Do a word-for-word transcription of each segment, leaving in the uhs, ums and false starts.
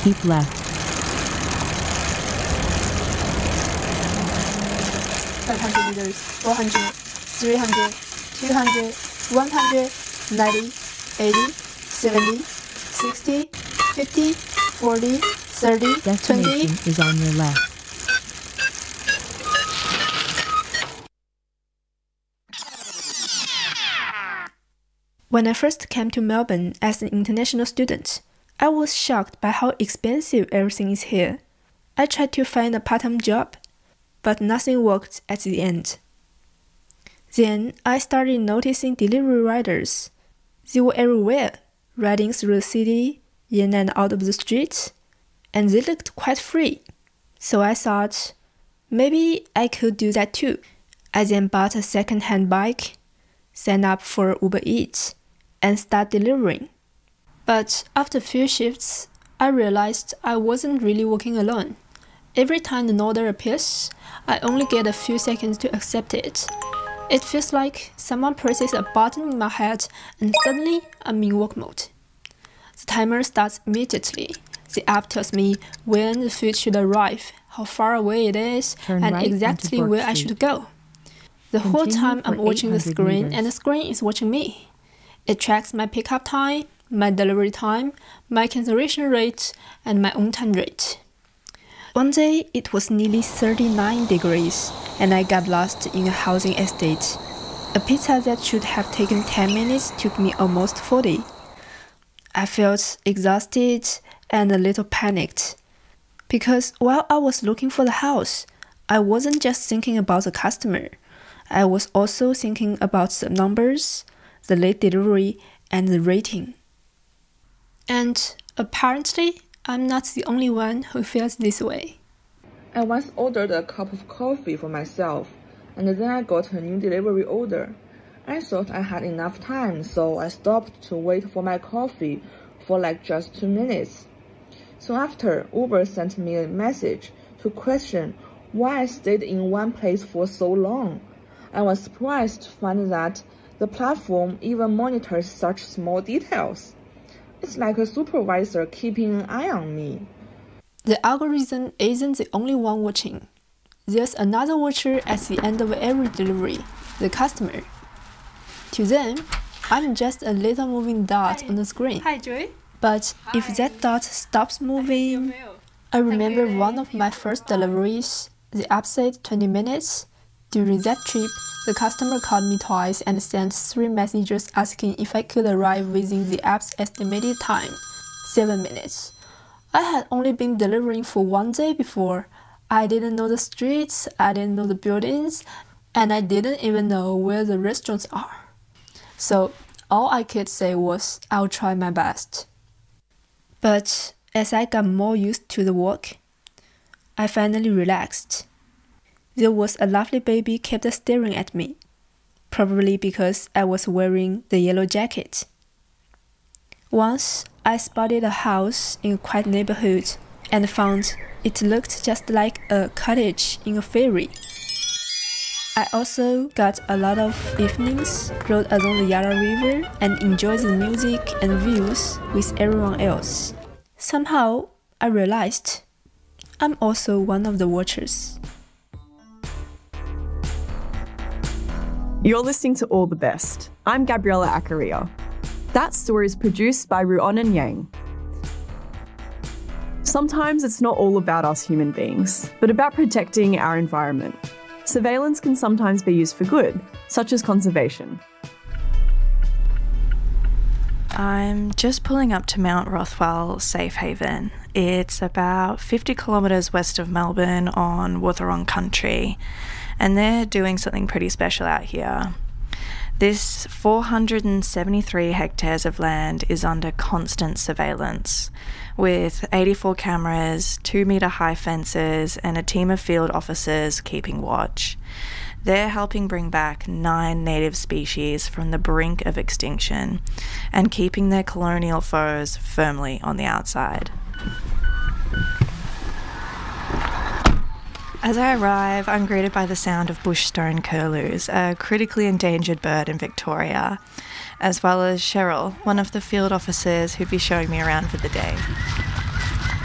Keep left. five hundred meters, four hundred, three hundred, two hundred, one hundred, ninety, eighty, seventy, sixty, fifty, forty, thirty, twenty. Destination is on your left. When I first came to Melbourne as an international student, I was shocked by how expensive everything is here. I tried to find a part-time job, but nothing worked at the end. Then I started noticing delivery riders. They were everywhere, riding through the city, in and out of the streets, and they looked quite free. So I thought, maybe I could do that too. I then bought a second-hand bike, signed up for Uber Eats, and start delivering. But after a few shifts, I realized I wasn't really working alone. Every time an order appears, I only get a few seconds to accept it. It feels like someone presses a button in my head and suddenly I'm in work mode. The timer starts immediately. The app tells me when the food should arrive, how far away it is, Turn and right exactly onto Brook where I Street. should go. The Continue whole time I'm for watching the eight hundred screen meters. and the screen is watching me. It tracks my pickup time, my delivery time, my cancellation rate, and my on-time rate. One day, it was nearly thirty-nine degrees, and I got lost in a housing estate. A pizza that should have taken ten minutes took me almost forty. I felt exhausted and a little panicked. Because while I was looking for the house, I wasn't just thinking about the customer. I was also thinking about the numbers, the late delivery, and the rating. And apparently, I'm not the only one who feels this way. I once ordered a cup of coffee for myself, and then I got a new delivery order. I thought I had enough time, so I stopped to wait for my coffee for like just two minutes. So after, Uber sent me a message to question why I stayed in one place for so long. I was surprised to find that the platform even monitors such small details. It's like a supervisor keeping an eye on me. The algorithm isn't the only one watching. There's another watcher at the end of every delivery, the customer. To them, I'm just a little moving dot Hi. on the screen. Hi, Joy. But Hi. if that dot stops I received your moving, mail. I remember Okay. one of my first deliveries, the app said twenty minutes. During that trip, the customer called me twice and sent three messages asking if I could arrive within the app's estimated time, seven minutes. I had only been delivering for one day before. I didn't know the streets, I didn't know the buildings, and I didn't even know where the restaurants are. So all I could say was, I'll try my best. But as I got more used to the work, I finally relaxed. There was a lovely baby kept staring at me, probably because I was wearing the yellow jacket. Once, I spotted a house in a quiet neighborhood and found it looked just like a cottage in a fairy. I also got a lot of evenings, rode along the Yarra River, and enjoyed the music and views with everyone else. Somehow, I realized I'm also one of the watchers. You're listening to All the Best. I'm Gabriella Accaria. That story is produced by Ruonan Yang. Sometimes it's not all about us human beings, but about protecting our environment. Surveillance can sometimes be used for good, such as conservation. I'm just pulling up to Mount Rothwell Safe Haven. It's about fifty kilometres west of Melbourne on Wutherong country, and they're doing something pretty special out here. This four hundred seventy-three hectares of land is under constant surveillance, with eighty-four cameras, two metre high fences, and a team of field officers keeping watch. They're helping bring back nine native species from the brink of extinction and keeping their colonial foes firmly on the outside. As I arrive, I'm greeted by the sound of bush stone curlews, a critically endangered bird in Victoria, as well as Cheryl, one of the field officers who'd be showing me around for the day.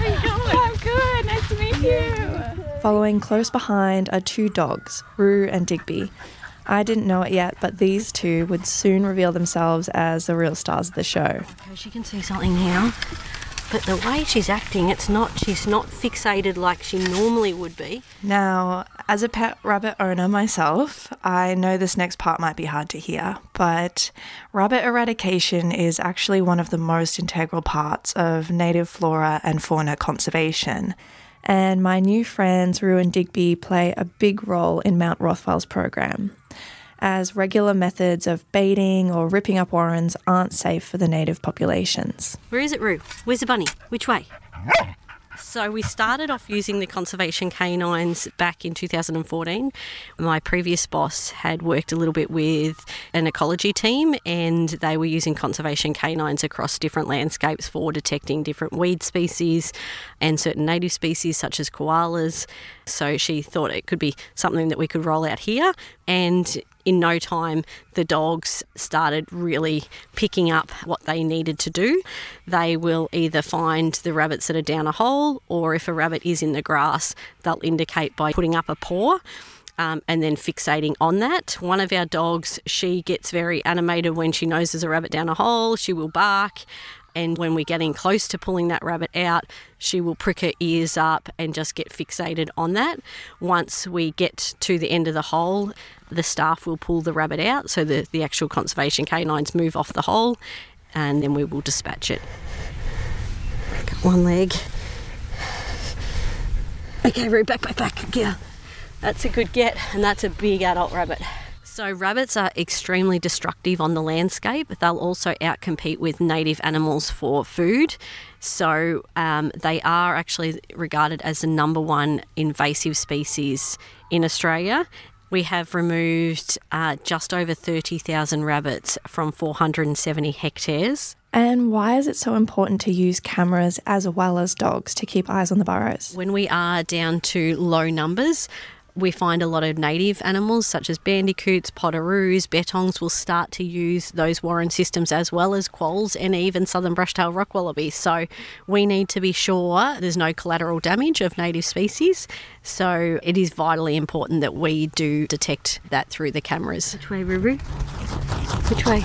How you going? I'm good. Nice to meet you. Following close behind are two dogs, Rue and Digby. I didn't know it yet, but these two would soon reveal themselves as the real stars of the show. She can see something now, but the way she's acting, it's not, she's not fixated like she normally would be. Now, as a pet rabbit owner myself, I know this next part might be hard to hear, but rabbit eradication is actually one of the most integral parts of native flora and fauna conservation. And my new friends, Rue and Digby, play a big role in Mount Rothwell's program, as regular methods of baiting or ripping up warrens aren't safe for the native populations. Where is it, Rue? Where's the bunny? Which way? So we started off using the conservation canines back in two thousand fourteen. My previous boss had worked a little bit with an ecology team, and they were using conservation canines across different landscapes for detecting different weed species and certain native species such as koalas. So she thought it could be something that we could roll out here, and in no time, the dogs started really picking up what they needed to do. They will either find the rabbits that are down a hole, or if a rabbit is in the grass, they'll indicate by putting up a paw um, and then fixating on that. One of our dogs, she gets very animated when she knows there's a rabbit down a hole. She will bark. And when we're getting close to pulling that rabbit out, she will prick her ears up and just get fixated on that. Once we get to the end of the hole, the staff will pull the rabbit out, so the, the actual conservation canines move off the hole, and then we will dispatch it. Got one leg. Okay, Roo, back, back, back. Yeah, that's a good get, and that's a big adult rabbit. So rabbits are extremely destructive on the landscape. They'll also outcompete with native animals for food. So um, they are actually regarded as the number one invasive species in Australia. We have removed uh, just over thirty thousand rabbits from four hundred seventy hectares. And why is it so important to use cameras as well as dogs to keep eyes on the burrows? When we are down to low numbers, we find a lot of native animals such as bandicoots, potoroos, bettongs will start to use those warren systems, as well as quolls and even southern brush-tailed rock wallabies. So we need to be sure there's no collateral damage of native species. So it is vitally important that we do detect that through the cameras. Which way, Ruru? Which way?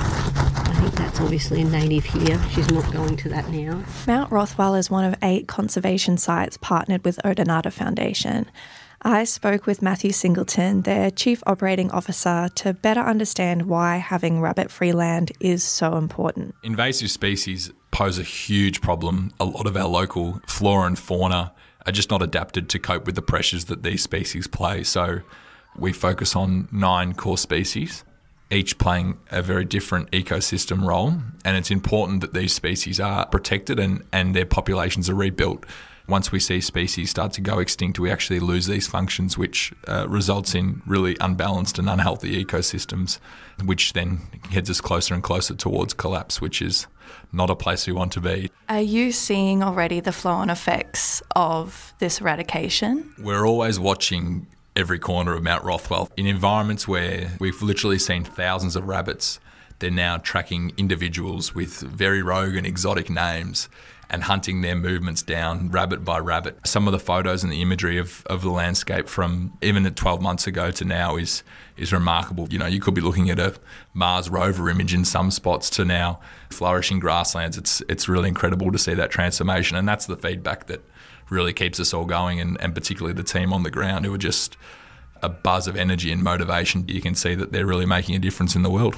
I think that's obviously a native here. She's not going to that now. Mount Rothwell is one of eight conservation sites partnered with Odonata Foundation. I spoke with Matthew Singleton, their Chief Operating Officer, to better understand why having rabbit-free land is so important. Invasive species pose a huge problem. A lot of our local flora and fauna are just not adapted to cope with the pressures that these species play. So we focus on nine core species, each playing a very different ecosystem role. And it's important that these species are protected and, and their populations are rebuilt. Once we see species start to go extinct, we actually lose these functions, which uh, results in really unbalanced and unhealthy ecosystems, which then heads us closer and closer towards collapse, which is not a place we want to be. Are you seeing already the flow-on effects of this eradication? We're always watching every corner of Mount Rothwell. In environments where we've literally seen thousands of rabbits, they're now tracking individuals with very rogue and exotic names and hunting their movements down rabbit by rabbit. Some of the photos and the imagery of, of the landscape from even at twelve months ago to now is is remarkable. You know, you could be looking at a Mars rover image in some spots to now flourishing grasslands. It's it's really incredible to see that transformation, and that's the feedback that really keeps us all going, and, and particularly the team on the ground who are just a buzz of energy and motivation. You can see that they're really making a difference in the world.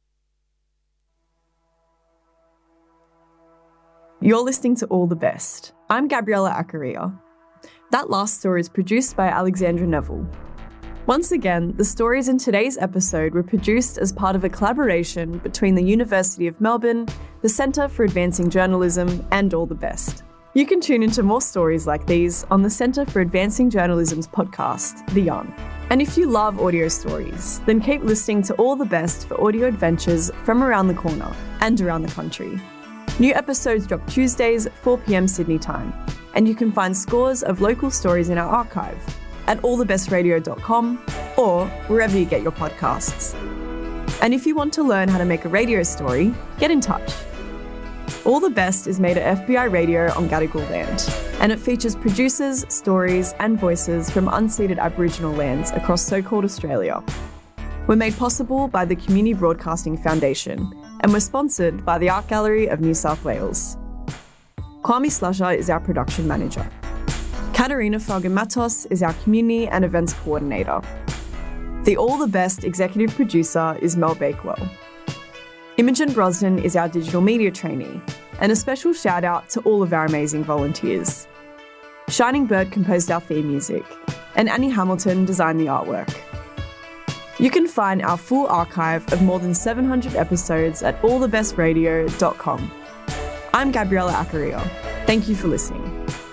You're listening to All the Best. I'm Gabriella Acaria. That last story is produced by Alexandra Neville. Once again, the stories in today's episode were produced as part of a collaboration between the University of Melbourne, the Centre for Advancing Journalism, and All the Best. You can tune into more stories like these on the Centre for Advancing Journalism's podcast, The Yarn. And if you love audio stories, then keep listening to All the Best for audio adventures from around the corner and around the country. New episodes drop Tuesdays at four p.m. Sydney time, and you can find scores of local stories in our archive at all the best radio dot com or wherever you get your podcasts. And if you want to learn how to make a radio story, get in touch. All the Best is made at F B I Radio on Gadigal land, and it features producers, stories, and voices from unceded Aboriginal lands across so-called Australia. We're made possible by the Community Broadcasting Foundation, and we're sponsored by the Art Gallery of New South Wales. Kwame Slusher is our production manager. Katerina Falgan-Matos is our community and events coordinator. The All the Best executive producer is Mel Bakewell. Imogen Brosnan is our digital media trainee, and a special shout out to all of our amazing volunteers. Shining Bird composed our theme music, and Annie Hamilton designed the artwork. You can find our full archive of more than seven hundred episodes at all the best radio dot com. I'm Gabriella Acarillo. Thank you for listening.